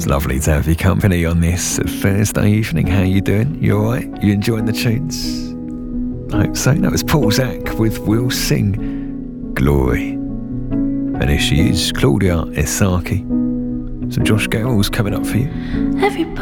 Lovely to have your company on this Thursday evening. How you doing? You alright? You enjoying the tunes? I hope so. That was Paul Zak with We'll Sing Glory. And here she is, Claudia Esaki. Some Josh Gales coming up for you. Everybody